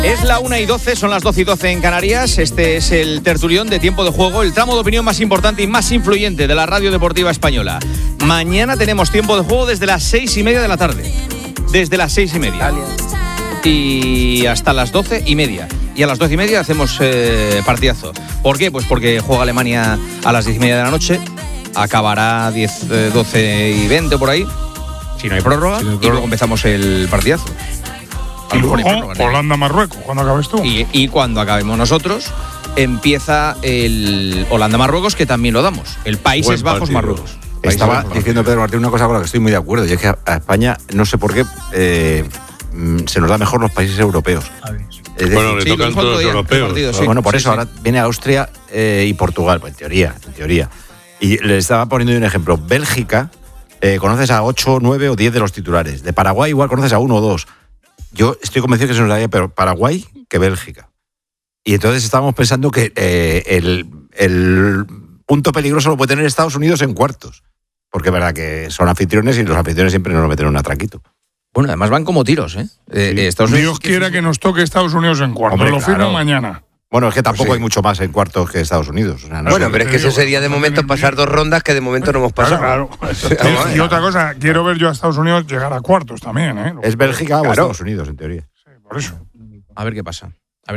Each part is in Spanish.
Es la 1:12, son las 12:12 en Canarias. Este es el tertulión de Tiempo de Juego, el tramo de opinión más importante y más influyente de la radio deportiva española. Mañana tenemos Tiempo de Juego desde las 6:30 de la tarde. Desde las 6:30. Y hasta las 12:30. Y a las 12:30 hacemos partidazo. ¿Por qué? Pues porque juega Alemania a las 10:30 de la noche. Acabará 12:20 por ahí. Si no hay prórroga. Y luego empezamos el partidazo. Y luego Holanda-Marruecos, cuando acabes tú. Y cuando acabemos nosotros, empieza el Holanda-Marruecos, que también lo damos. El Países Bajos-Marruecos. Estaba diciendo Pedro Martín una cosa con la que estoy muy de acuerdo, y es que a España, no sé por qué, se nos da mejor los países europeos. Bueno, le tocan todos los europeos. Partido, sí. Bueno, por eso ahora viene Austria y Portugal, pues, en teoría. Y le estaba poniendo un ejemplo. Bélgica, conoces a 8, 9 o 10 de los titulares. De Paraguay igual conoces a 1 o 2. Yo estoy convencido que se nos daría peor Paraguay que Bélgica. Y entonces estábamos pensando que el punto peligroso lo puede tener Estados Unidos en cuartos. Porque es verdad que son anfitriones y los anfitriones siempre nos meten un atraquito. Bueno, además van como tiros, ¿eh? Estados Unidos, Dios quiera que nos toque Estados Unidos en cuartos. Hombre, lo firmo mañana. Bueno, es que tampoco hay mucho más en cuartos que Estados Unidos. O sea, bueno, pero es que eso sería de momento pasar 2 rondas que de momento no hemos pasado. Claro. Y otra cosa, quiero ver yo a Estados Unidos llegar a cuartos también, ¿eh? Es Bélgica o Estados Unidos, en teoría. Sí, por eso. A ver qué pasa.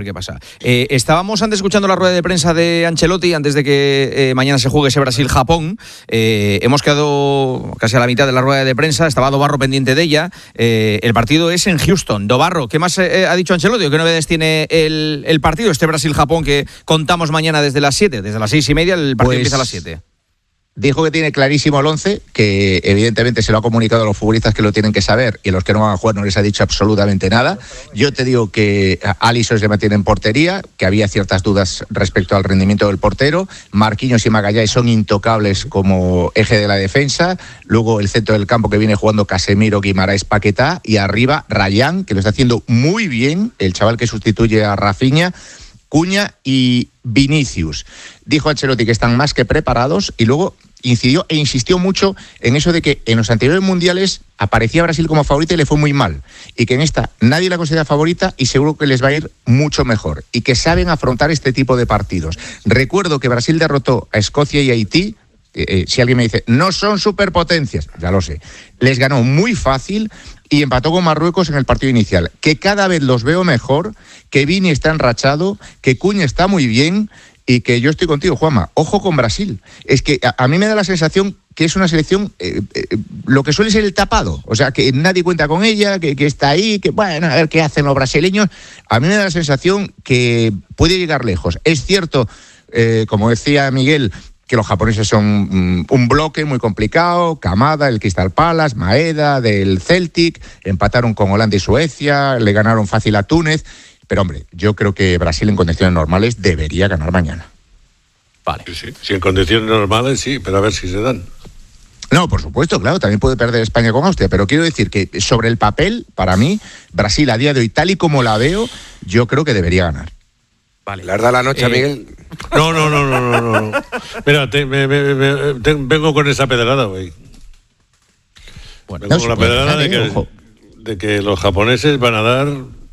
Estábamos antes escuchando la rueda de prensa de Ancelotti antes de que mañana se juegue ese Brasil-Japón. Hemos quedado casi a la mitad de la rueda de prensa. Estaba Dobarro pendiente de ella. El partido es en Houston. Dobarro, ¿qué más ha dicho Ancelotti? ¿Qué novedades tiene el partido, este Brasil-Japón que contamos mañana desde las 7? Desde las 6:30 el partido empieza a las 7. Dijo que tiene clarísimo el 11, que evidentemente se lo ha comunicado a los futbolistas que lo tienen que saber, y a los que no van a jugar no les ha dicho absolutamente nada. Yo te digo que Alisson se mantiene en portería, que había ciertas dudas respecto al rendimiento del portero. Marquinhos y Magallanes son intocables como eje de la defensa. Luego el centro del campo que viene jugando Casemiro, Guimaraes, Paquetá, y arriba Rayán, que lo está haciendo muy bien, el chaval que sustituye a Rafinha, Cuña y Vinicius. Dijo Ancelotti que están más que preparados, y luego incidió e insistió mucho en eso de que en los anteriores mundiales aparecía Brasil como favorita y le fue muy mal, y que en esta nadie la considera favorita y seguro que les va a ir mucho mejor, y que saben afrontar este tipo de partidos. Recuerdo que Brasil derrotó a Escocia y Haití. Si alguien me dice, no son superpotencias, ya lo sé, les ganó muy fácil y empató con Marruecos en el partido inicial. Que cada vez los veo mejor, que Vini está enrachado, que Cuña está muy bien, y que yo estoy contigo, Juanma. Ojo con Brasil. Es que a mí me da la sensación que es una selección, lo que suele ser el tapado. O sea, que nadie cuenta con ella, que está ahí, que bueno, a ver qué hacen los brasileños. A mí me da la sensación que puede llegar lejos. Es cierto, como decía Miguel, que los japoneses son un bloque muy complicado. Kamada, el Crystal Palace, Maeda del Celtic, empataron con Holanda y Suecia, le ganaron fácil a Túnez. Pero hombre, yo creo que Brasil en condiciones normales debería ganar mañana. Vale. Sí, en condiciones normales sí, pero a ver si se dan. No, por supuesto, claro, también puede perder España con Austria, pero quiero decir que sobre el papel, para mí, Brasil a día de hoy, tal y como la veo, yo creo que debería ganar. Vale. ¿Le has dado la noche a Miguel? No. Mira, vengo con esa pedrada, güey. Bueno, vengo con la pedrada de que los japoneses van a dar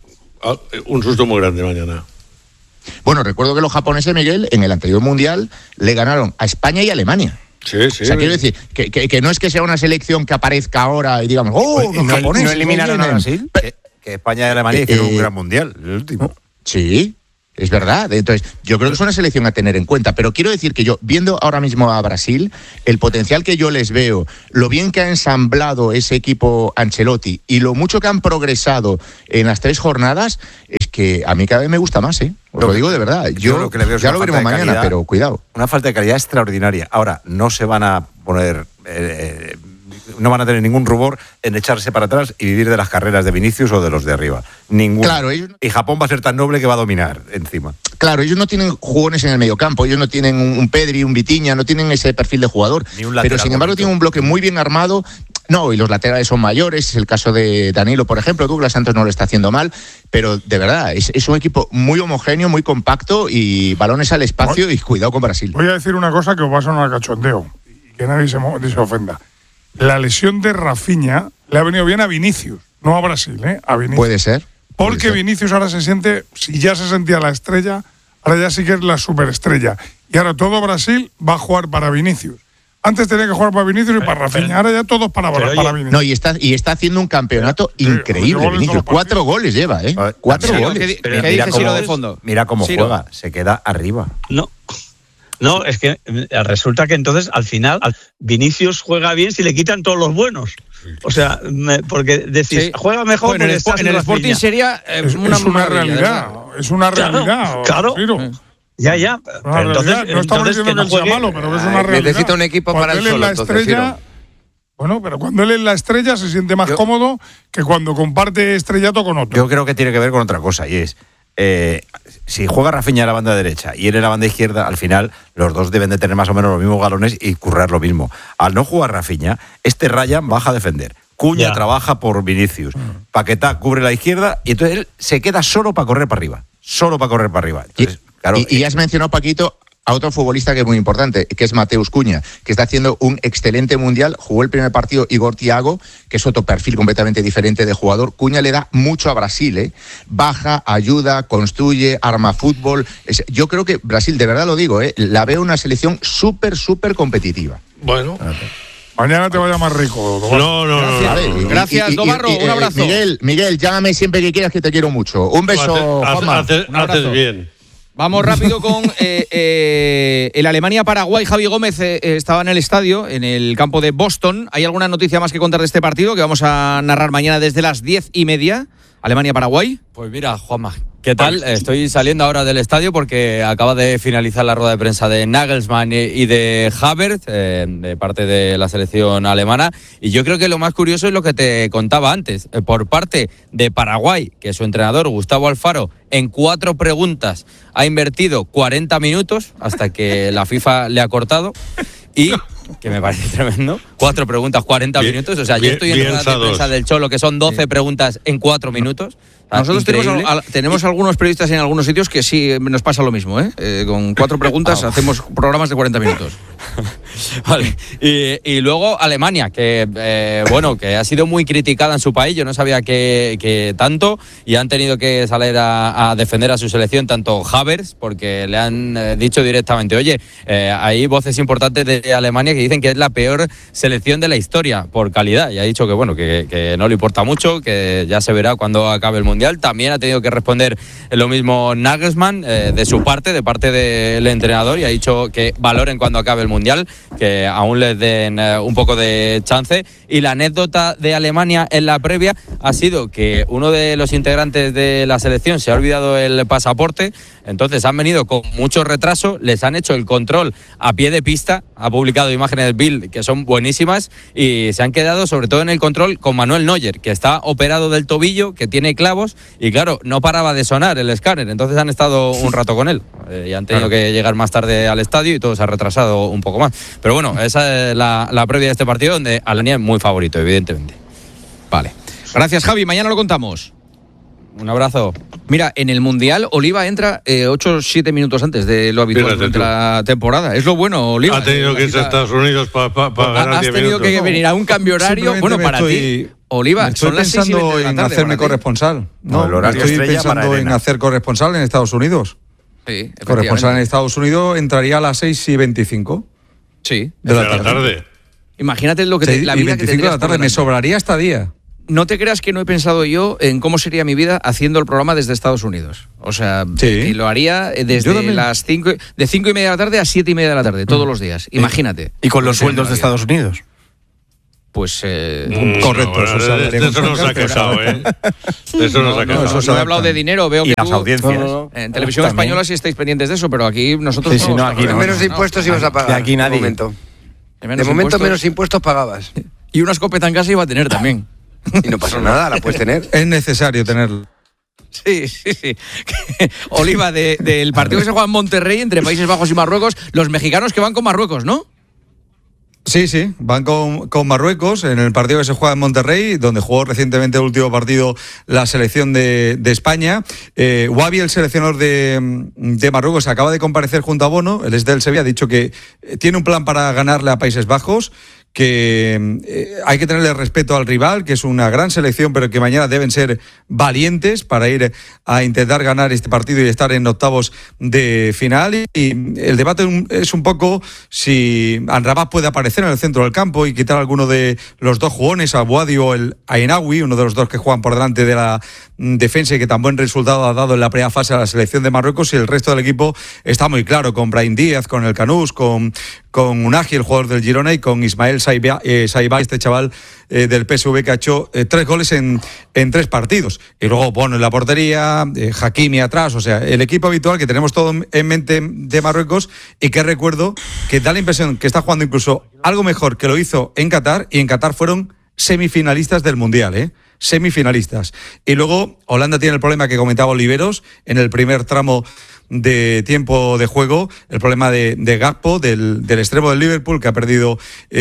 un susto muy grande mañana. Bueno, recuerdo que los japoneses, Miguel, en el anterior mundial le ganaron a España y a Alemania. Sí. O sea, quiero decir que no es que sea una selección que aparezca ahora y digamos, los japoneses. ¿No eliminaron a Brasil? Que España y Alemania hicieron un gran mundial, el último. Sí. Es verdad, entonces yo creo que es una selección a tener en cuenta, pero quiero decir que yo, viendo ahora mismo a Brasil, el potencial que yo les veo, lo bien que ha ensamblado ese equipo Ancelotti y lo mucho que han progresado en las 3 jornadas, es que a mí cada vez me gusta más, ¿eh? Os lo digo de verdad. Yo lo que le veo ya lo veremos mañana, pero cuidado. Una falta de calidad extraordinaria. Ahora, no se van a poner... no van a tener ningún rubor en echarse para atrás y vivir de las carreras de Vinicius o de los de arriba. Ninguno. Claro, ellos... Y Japón va a ser tan noble que va a dominar encima. Claro, ellos no tienen jugones en el mediocampo, ellos no tienen un Pedri, un Vitinha, no tienen ese perfil de jugador. Pero sin embargo tienen un bloque muy bien armado. No, y los laterales son mayores, es el caso de Danilo, por ejemplo. Douglas Santos no lo está haciendo mal, pero de verdad, es un equipo muy homogéneo, muy compacto y balones al espacio y cuidado con Brasil. Voy a decir una cosa que os va a sonar a cachondeo y que nadie se ofenda. La lesión de Rafinha le ha venido bien a Vinicius, no a Brasil, a Vinicius. Puede ser. Porque Vinicius ahora se siente, si ya se sentía la estrella, ahora ya sí que es la superestrella. Y ahora todo Brasil va a jugar para Vinicius. Antes tenía que jugar para Vinicius y para Rafinha. Ahora ya todos para Vinicius. No, y está haciendo un campeonato increíble, Vinicius. 4 goles lleva, ¿eh? 4 goles. ¿Qué dice Ciro de fondo? Mira cómo Ciro. juega, se queda arriba. No, es que resulta que entonces al final Vinicius juega bien si le quitan todos los buenos. O sea, porque decís, juega mejor. Bueno, en el Sporting sería una realidad. Es una realidad. Claro. Ya. Pero entonces, no estamos diciendo que él sea malo, pero es una realidad. Necesita un equipo para el solo, entonces, Ciro. Bueno, pero cuando él es la estrella se siente más cómodo que cuando comparte estrellato con otro. Yo creo que tiene que ver con otra cosa, y es, si juega Rafinha a la banda derecha y él en la banda izquierda, al final los dos deben de tener más o menos los mismos galones y currar lo mismo. Al no jugar Rafinha, Ryan baja a defender. Cuña trabaja por Vinicius. Paquetá cubre la izquierda y entonces él se queda solo para correr para arriba. Entonces, y has mencionado, Paquito, a otro futbolista que es muy importante, que es Mateus Cuña, que está haciendo un excelente mundial. Jugó el primer partido Igor Thiago, que es otro perfil completamente diferente de jugador. Cuña le da mucho a Brasil, ¿eh? Baja, ayuda, construye, arma fútbol. Yo creo que Brasil, de verdad lo digo, la veo una selección súper competitiva. Bueno. Mañana te vaya más rico. No. Gracias, Domarro, un abrazo. Miguel, llámame siempre que quieras, que te quiero mucho. Un beso, Juanma. Haces bien. Vamos rápido con el Alemania-Paraguay. Javi Gómez estaba en el estadio, en el campo de Boston. ¿Hay alguna noticia más que contar de este partido que vamos a narrar mañana desde las 10:30? Alemania-Paraguay. Pues mira, Juanma, ¿qué tal? Estoy saliendo ahora del estadio porque acaba de finalizar la rueda de prensa de Nagelsmann y de Havertz, de parte de la selección alemana. Y yo creo que lo más curioso es lo que te contaba antes. Por parte de Paraguay, que su entrenador, Gustavo Alfaro, en 4 preguntas ha invertido 40 minutos hasta que la FIFA le ha cortado. Y que me parece tremendo. 4 preguntas, 40 minutos. O sea, yo estoy en la rueda de prensa del Cholo, que son 12 preguntas en 4 minutos. Nosotros tenemos algunos periodistas en algunos sitios que sí nos pasa lo mismo, con 4 preguntas hacemos programas de 40 minutos. Vale. Y luego Alemania, que que ha sido muy criticada en su país. Yo no sabía que tanto, y han tenido que salir a defender a su selección, tanto Havertz, porque le han dicho directamente, oye, hay voces importantes de Alemania que dicen que es la peor selección de la historia por calidad, y ha dicho que no le importa mucho, que ya se verá cuando acabe el Mundial. También ha tenido que responder lo mismo Nagelsmann, de su parte, de parte del entrenador, y ha dicho que valoren cuando acabe el Mundial, que aún les den un poco de chance. Y la anécdota de Alemania en la previa ha sido que uno de los integrantes de la selección se ha olvidado el pasaporte, entonces han venido con mucho retraso, les han hecho el control a pie de pista, ha publicado imágenes Bild que son buenísimas, y se han quedado sobre todo en el control con Manuel Neuer, que está operado del tobillo, que tiene clavos, y claro, no paraba de sonar el escáner, entonces han estado un rato con él, y han tenido que llegar más tarde al estadio y todo se ha retrasado un poco más. Pero bueno, esa es la previa de este partido, donde Alemania es muy favorito, evidentemente. Vale. Gracias, Javi. Mañana lo contamos. Un abrazo. Mira, en el Mundial Oliva entra 8 o 7 minutos antes de lo habitual durante la temporada. Es lo bueno, Oliva. Ha tenido que irse a Estados Unidos para ganar 10 minutos. Has tenido que venir a un cambio horario. Bueno, para ti, Oliva, son las 6 pensando en hacerme corresponsal. No, el horario estoy pensando en hacer corresponsal en Estados Unidos. Sí, corresponsal en Estados Unidos entraría a las 6:25. Sí. De la tarde. Imagínate lo que la vida que tendrías de la tarde. Me sobraría hasta día. No te creas que no he pensado yo en cómo sería mi vida haciendo el programa desde Estados Unidos. O sea, y lo haría desde las 5 de 5:30 de la tarde a 7:30 de la tarde, todos los días. Imagínate. ¿Y con los sueldos de Estados Unidos? Pues correcto, de eso nos ha quejado, ¿eh? De eso nos ha quejado. No he hablado de dinero, veo que las audiencias. En televisión española sí estáis pendientes de eso, pero aquí nosotros no. Aquí menos impuestos ibas a pagar. De aquí nadie. De momento menos impuestos pagabas. Y una escopeta en casa iba a tener también. Y no pasa nada, la puedes tener. Es necesario tenerlo. Sí. Oliva, del partido que se juega en Monterrey entre Países Bajos y Marruecos, los mexicanos que van con Marruecos, ¿no? Sí, van con Marruecos en el partido que se juega en Monterrey, donde jugó recientemente el último partido la selección de España. Wabi, el seleccionador de Marruecos, acaba de comparecer junto a Bono, él es del Sevilla, ha dicho que tiene un plan para ganarle a Países Bajos, que hay que tenerle respeto al rival, que es una gran selección, pero que mañana deben ser valientes para ir a intentar ganar este partido y estar en octavos de final. Y el debate es un poco si Amrabat puede aparecer en el centro del campo y quitar a alguno de los dos jugones, a Boadi o el Ainaoui, uno de los dos que juegan por delante de la defensa y que tan buen resultado ha dado en la primera fase a la selección de Marruecos, y el resto del equipo está muy claro, con Brahim Díaz, con el Canús, con Unagi, el jugador del Girona, y con Ismael Saiba, este chaval del PSV que ha hecho 3 goles en 3 partidos. Y luego Bono en la portería, Hakimi atrás, o sea, el equipo habitual que tenemos todo en mente de Marruecos, y que recuerdo que da la impresión que está jugando incluso algo mejor que lo hizo en Qatar, y en Qatar fueron semifinalistas del Mundial, semifinalistas. Y luego Holanda tiene el problema que comentaba Oliveros en el primer tramo de tiempo de juego, el problema de Gakpo, del extremo del Liverpool, que ha perdido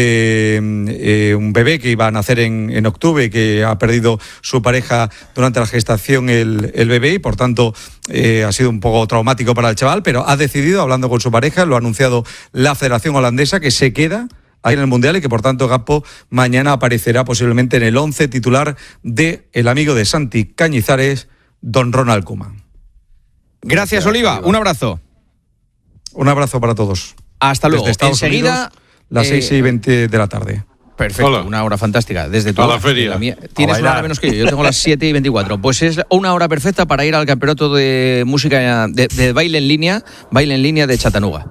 un bebé que iba a nacer en octubre, y que ha perdido su pareja durante la gestación el bebé, y por tanto ha sido un poco traumático para el chaval, pero ha decidido, hablando con su pareja, lo ha anunciado la Federación Holandesa, que se queda ahí en el Mundial, y que por tanto Gakpo mañana aparecerá posiblemente en el 11 titular de el amigo de Santi Cañizares, don Ronald Koeman. Gracias, Oliva. Un abrazo. Un abrazo para todos. Hasta luego. Enseguida, las 6:20 de la tarde. Perfecto. Hola. Una hora fantástica. Desde tu a la feria. Tienes una hora menos que yo tengo las 7:24. Pues es una hora perfecta para ir al campeonato de música de baile en línea de Chattanooga.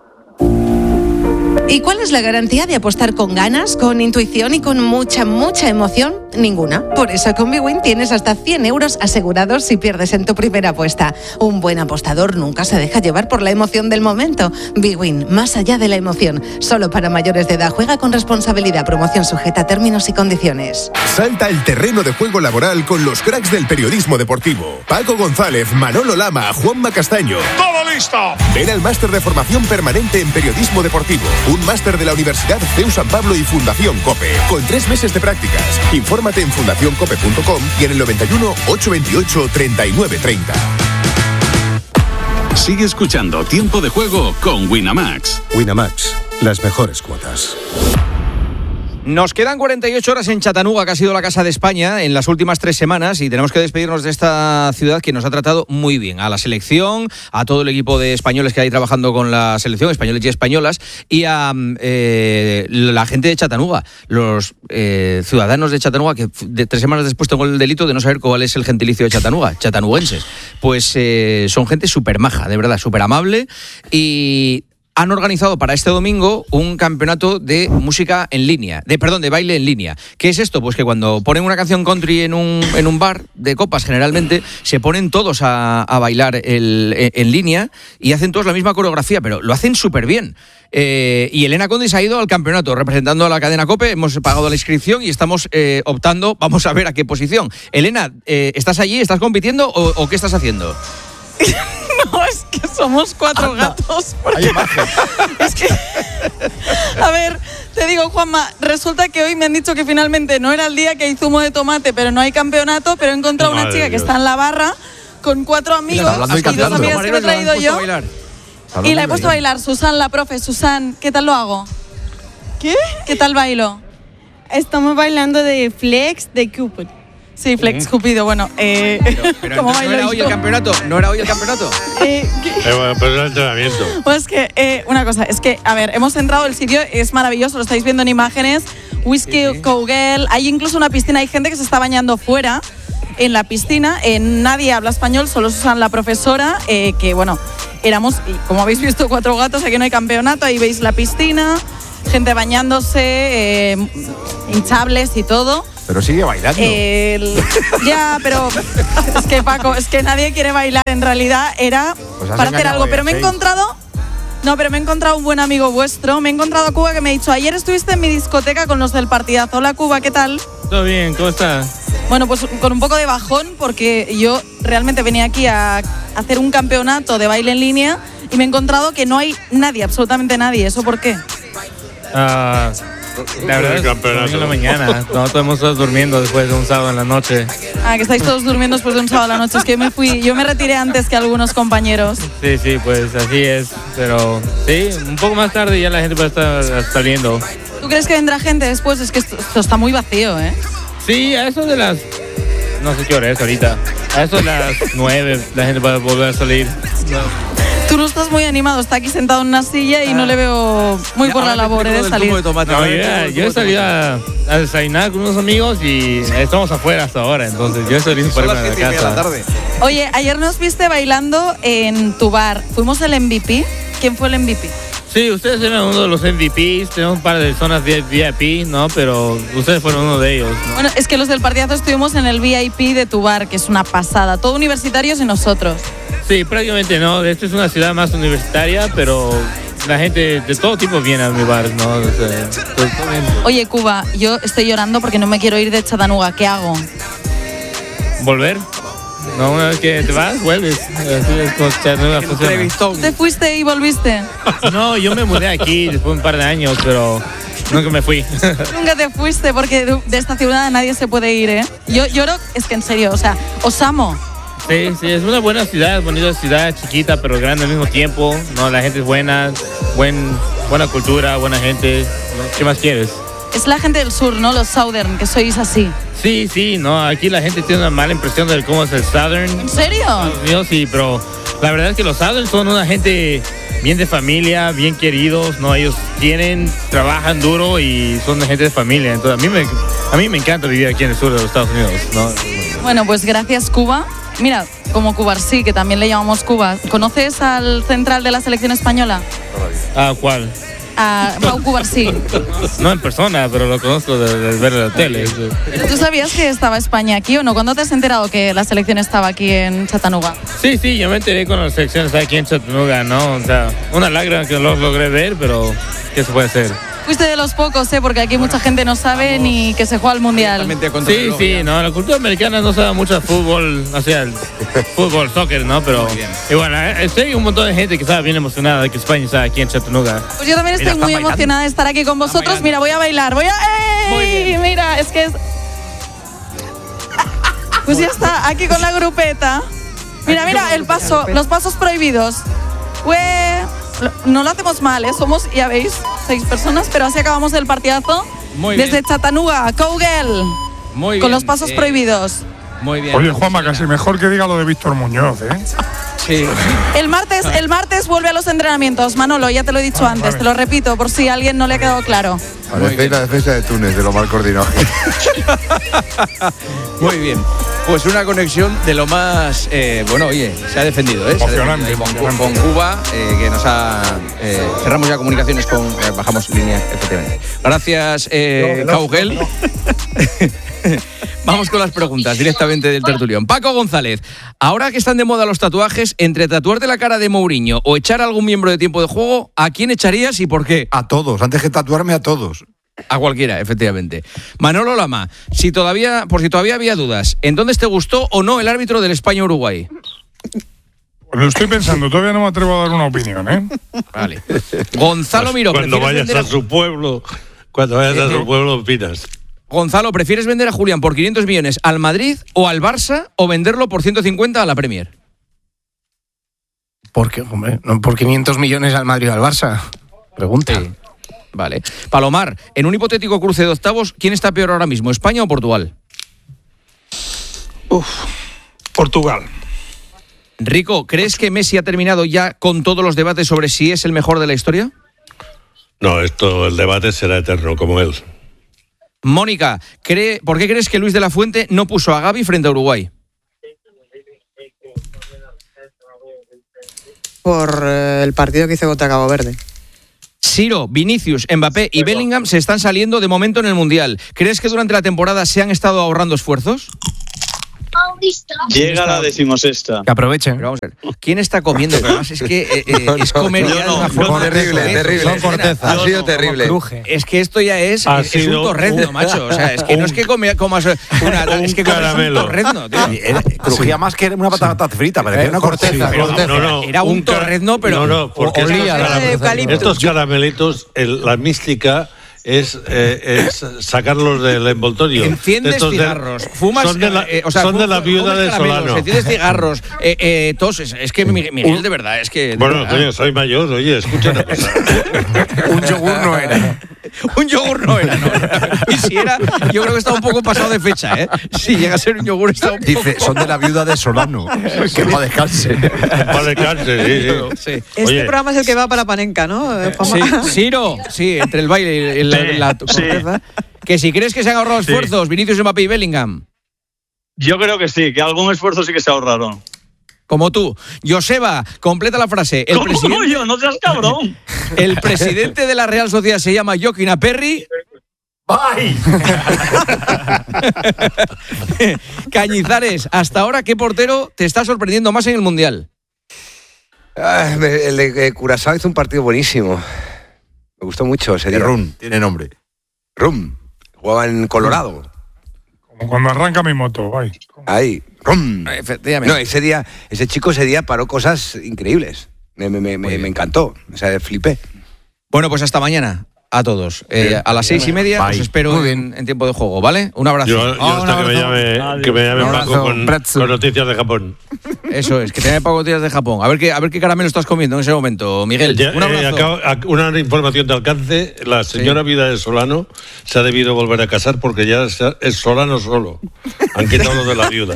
¿Y cuál es la garantía de apostar con ganas, con intuición y con mucha emoción? Ninguna. Por eso con bwin tienes hasta 100 euros asegurados si pierdes en tu primera apuesta. Un buen apostador nunca se deja llevar por la emoción del momento. bwin, más allá de la emoción. Solo para mayores de edad. Juega con responsabilidad. Promoción sujeta a términos y condiciones. Salta al terreno de juego laboral con los cracks del periodismo deportivo. Paco González, Manolo Lama, Juanma Castaño. ¡Todo listo! Ven al máster de formación permanente en periodismo deportivo. Un máster de la Universidad CEU San Pablo y Fundación COPE. Con 3 meses de prácticas. Infórmate en fundacioncope.com y en el 91 828 3930. Sigue escuchando Tiempo de Juego con Winamax. Winamax, las mejores cuotas. Nos quedan 48 horas en Chattanooga, que ha sido la casa de España en las últimas 3 semanas, y tenemos que despedirnos de esta ciudad que nos ha tratado muy bien, a la selección, a todo el equipo de españoles que hay trabajando con la selección, españoles y españolas, y a la gente de Chattanooga, los ciudadanos de Chattanooga, que 3 semanas después tengo el delito de no saber cuál es el gentilicio de Chattanooga, chattanooguenses. Pues son gente súper maja, de verdad, súper amable, y han organizado para este domingo un campeonato de música en línea, de baile en línea. ¿Qué es esto? Pues que cuando ponen una canción country en un bar de copas, generalmente se ponen todos a bailar en línea y hacen todos la misma coreografía, pero lo hacen súper bien. Y Elena Condis ha ido al campeonato representando a la cadena COPE, hemos pagado la inscripción y estamos optando, vamos a ver a qué posición. Elena, ¿estás allí? ¿Estás compitiendo o qué estás haciendo? No, es que somos 4 gatos. Es que, a ver, te digo, Juanma, resulta que hoy me han dicho que finalmente no era el día, que hay zumo de tomate, pero no hay campeonato, pero he encontrado una chica que está en la barra con 4 amigos y 2 amigas que me he traído yo. Y la he puesto a bailar. Susan, la profe. Susan, ¿qué tal lo hago? ¿Qué? ¿Qué tal bailo? Estamos bailando de Flex de Cupid. Sí, Flex Cupido, bueno. Pero ¿no era hoy el campeonato? ¿No era hoy el campeonato? Pero era el entrenamiento. Pues que, una cosa, es que, a ver, hemos entrado, el sitio es maravilloso, lo estáis viendo en imágenes. Whisky, Cowgirl, hay incluso una piscina, hay gente que se está bañando fuera en la piscina. Nadie habla español, solo Susan, la profesora, que, bueno, éramos, como habéis visto, 4 gatos, aquí no hay campeonato, ahí veis la piscina, gente bañándose, hinchables y todo. Pero sigue bailando. Ya, pero es que, Paco, es que nadie quiere bailar. En realidad era pues para hacer algo. Pero me he encontrado... No, pero me he encontrado un buen amigo vuestro. Me he encontrado a Cuba, que me ha dicho: ayer estuviste en mi discoteca con los del partidazo. Hola, Cuba, ¿qué tal? Todo bien, ¿cómo estás? Bueno, pues con un poco de bajón, porque yo realmente venía aquí a hacer un campeonato de baile en línea y me he encontrado que no hay nadie, absolutamente nadie. ¿Eso por qué? La verdad es domingo en la mañana, no todos estamos durmiendo después de un sábado en la noche. Que estáis todos durmiendo después de un sábado en la noche. Es que yo me retiré antes que algunos compañeros. Sí, pues así es, pero sí, un poco más tarde ya la gente puede estar saliendo. ¿Tú crees que vendrá gente después? Es que esto está muy vacío, ¿eh? Sí, a eso de las... No sé qué hora es ahorita. A eso de las 9 la gente va a volver a salir. No. Tú no estás muy animado, está aquí sentado en una silla y no le veo muy por la labor de salir. No, yo he salido a desayunar con unos amigos y estamos afuera hasta ahora, entonces yo estoy listo para irme a la casa. Oye, ayer nos viste bailando en tu bar. Fuimos el MVP. ¿Quién fue el MVP? Sí, ustedes eran uno de los MVPs, tenemos un par de zonas VIP, ¿no? Pero ustedes fueron uno de ellos, ¿no? Bueno, es que los del partidazo estuvimos en el VIP de tu bar, que es una pasada. Todo universitarios y nosotros. Sí, prácticamente no. Esta es una ciudad más universitaria, pero la gente de todo tipo viene a mi bar, ¿no? O sea, Oye, Cuba, yo estoy llorando porque no me quiero ir de Chattanooga. ¿Qué hago? ¿Volver? No, una vez que te vas, vuelves. Así es como Chattanooga funciona. ¿Te fuiste y volviste? No, yo me mudé aquí después de un par de años, pero nunca me fui. Nunca te fuiste porque de esta ciudad nadie se puede ir, ¿eh? Yo lloro, es que en serio, o sea, os amo. Sí, es una buena ciudad, bonita ciudad, chiquita pero grande al mismo tiempo. No, la gente es buena, buena cultura, buena gente. ¿Qué más quieres? Es la gente del sur, ¿no? Los Southern, que sois así. Sí, no, aquí la gente tiene una mala impresión de cómo es el Southern. ¿En serio? Yo sí, pero la verdad es que los Southern son una gente bien de familia, bien queridos, ¿no? Ellos trabajan duro y son de gente de familia. Entonces a mí me encanta vivir aquí en el sur de los Estados Unidos, ¿no? Bueno, pues gracias, Cuba. Mira, como Cubarsí, que también le llamamos Cuba. ¿Conoces al central de la selección española? ¿Ah, cuál? A Pau Cubarsí. No en persona, pero lo conozco de ver en la tele. ¿Pero tú sabías que estaba España aquí o no? ¿Cuándo te has enterado que la selección estaba aquí en Chattanooga? Sí, yo me enteré cuando la selección estaba aquí en Chattanooga, ¿no? O sea, una lágrima que no logré ver, pero ¿qué se puede hacer? Fuiste de los pocos, porque aquí mucha gente no sabe ni que se juega al Mundial. Sí, no, la cultura americana no sabe mucho de fútbol, o sea, el fútbol, soccer, ¿no? Pero igual, hay un montón de gente que está bien emocionada de que España está aquí en Chattanooga. Pues yo también estoy muy emocionada de estar aquí con vosotros. Mira, voy a bailar, ¡ey! Mira, es que es... Pues ya está, aquí con la grupeta. Mira, el paso, los pasos prohibidos. No lo hacemos mal, somos, ya veis, 6 personas, pero así acabamos el partidazo. Desde Chattanooga, Cowgirl, con los pasos prohibidos. Muy bien. Oye, Juanma, casi mejor que diga lo de Víctor Muñoz, ¿eh? Sí. El martes vuelve a los entrenamientos. Manolo, ya te lo he dicho antes, te lo repito, por si a alguien no le ha quedado claro. Parecéis la defensa de Túnez, de lo mal coordinado. Muy bien. Pues una conexión de lo más... bueno, oye, se ha defendido, ¿eh? Emocionante, con Cuba, que nos ha... cerramos ya comunicaciones con... bajamos línea, efectivamente. Gracias, Cowgirl. Vamos con las preguntas directamente del tertulión. Paco González, ahora que están de moda los tatuajes, entre tatuarte la cara de Mourinho o echar a algún miembro de Tiempo de Juego, ¿a quién echarías y por qué? A todos, antes que tatuarme a todos. A cualquiera, efectivamente. Manolo Lama, por si todavía había dudas, ¿entonces te gustó o no el árbitro del España-Uruguay? Pues lo estoy pensando, todavía no me atrevo a dar una opinión, ¿eh? Vale. Gonzalo Miró, cuando vayas a su pueblo, opinas. Gonzalo, ¿prefieres vender a Julián por 500 millones al Madrid o al Barça o venderlo por 150 a la Premier? ¿Por qué, hombre? No, por 500 millones al Madrid o al Barça. Pregunta. Sí. Vale. Palomar, en un hipotético cruce de octavos, ¿quién está peor ahora mismo, España o Portugal? Portugal. Rico, ¿crees que Messi ha terminado ya con todos los debates sobre si es el mejor de la historia? No, el debate será eterno, como él. Mónica, ¿por qué crees que Luis de la Fuente no puso a Gavi frente a Uruguay? Por el partido que hizo contra Cabo Verde. Siro, Vinicius, Mbappé y Bellingham se están saliendo de momento en el Mundial. ¿Crees que durante la temporada se han estado ahorrando esfuerzos? Llega la 16ª. Que aprovechen. Pero vamos a ver, ¿quién está comiendo? Pero además es que es comer ya de una forma terrible. Son cortezas. Ha sido terrible. Es que esto ya es un torrezno, macho. O sea, es que no es que comas es que comes un torrezno, tío. Crujía más que una patata frita, parecía una corteza. Era un torrezno, pero no, porque estos caramelitos, la mística es sacarlos del envoltorio. Enciendes cigarros, fumas... Son de la viuda de Solano. Enciendes cigarros, toses. Es que, Miguel, de verdad, es que... Bueno, coño, soy mayor, oye, escucha una cosa. Un yogur no era. Un yogur no era, no. Y si era, yo creo que estaba un poco pasado de fecha, ¿eh? Si llega a ser un yogur, está un poco... Dice, son de la viuda de Solano. Que para descanse. Para descanse, sí. Este programa es el que va para Panenka, ¿no? Sí, Ciro, sí, entre el baile y la corteza. Que si crees que se han ahorrado esfuerzos, Vinicius, Mbappé y Bellingham. Yo creo que sí, que algún esfuerzo sí que se ahorraron. Como tú. Joseba, completa la frase. ¿Cómo yo? No seas cabrón. El presidente de la Real Sociedad se llama Joaquín Aperri. ¡Bye! Cañizares, hasta ahora, ¿qué portero te está sorprendiendo más en el Mundial? El de Curazao hizo un partido buenísimo. Me gustó mucho ese día. Rum, tiene nombre. Rum. Jugaba en Colorado. Como cuando arranca mi moto, ay. Ahí. Rum. Efectivamente. No, ese chico ese día paró cosas increíbles. Me encantó. O sea, flipé. Bueno, pues hasta mañana. A todos. A las 6:30 os espero en tiempo de juego, ¿vale? Un abrazo. Yo hasta que me llame Paco con noticias de Japón. Eso es, que te llame Paco noticias de Japón. A ver qué caramelo estás comiendo en ese momento, Miguel. Un abrazo. Una información de alcance. La señora Vida de Solano se ha debido volver a casar porque ya es Solano solo. Han quitado lo de la viuda.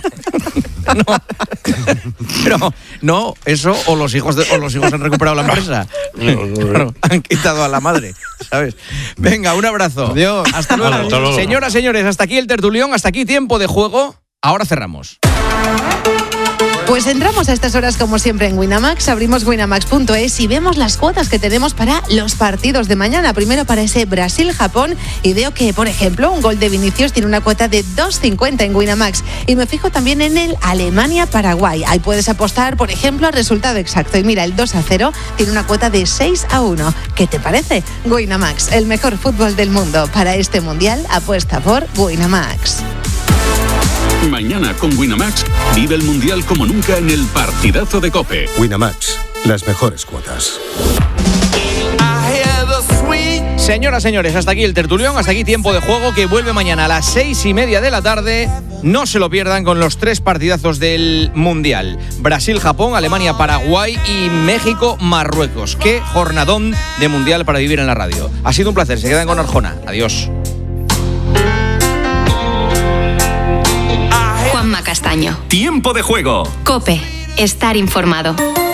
Pero no, eso o los hijos han recuperado la empresa. Claro, han quitado a la madre, ¿sabes? Venga, un abrazo. Adiós. Hasta luego. Hasta luego. Señoras, señores, hasta aquí el tertulión, hasta aquí tiempo de juego. Ahora cerramos. Pues entramos a estas horas como siempre en Winamax, abrimos winamax.es y vemos las cuotas que tenemos para los partidos de mañana. Primero para ese Brasil-Japón y veo que, por ejemplo, un gol de Vinicius tiene una cuota de 2,50 en Winamax. Y me fijo también en el Alemania-Paraguay. Ahí puedes apostar, por ejemplo, al resultado exacto. Y mira, el 2-0 tiene una cuota de 6-1. ¿Qué te parece? Winamax, el mejor fútbol del mundo. Para este Mundial, apuesta por Winamax. Mañana con Winamax vive el Mundial como nunca en el partidazo de COPE. Winamax, las mejores cuotas. Señoras, señores, hasta aquí el tertulión, hasta aquí tiempo de juego que vuelve mañana a las 6:30 de la tarde. No se lo pierdan con los 3 partidazos del Mundial. Brasil-Japón, Alemania-Paraguay y México-Marruecos. Qué jornadón de Mundial para vivir en la radio. Ha sido un placer, se quedan con Arjona. Adiós. Juanma Castaño. Tiempo de juego. COPE. Estar informado.